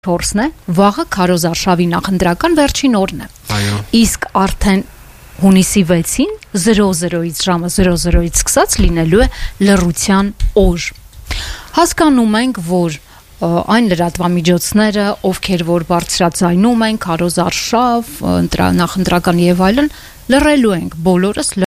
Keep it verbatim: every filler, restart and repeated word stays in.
չորսն է, վաղը քարոզարշավի նախընտրական վերջին օրն է։ Այո։ Իսկ արդեն հունիսի վեցին զրո զրոից ժամը զրո զրոից սկսած լինելու է լռության օր։ Հասկանում ենք, որ այն լրատվամիջոցները, ովքեր որ բարձրաձայնում են քարոզարշավ, նախընտրական եւ այլն, լռելու ենք բոլորս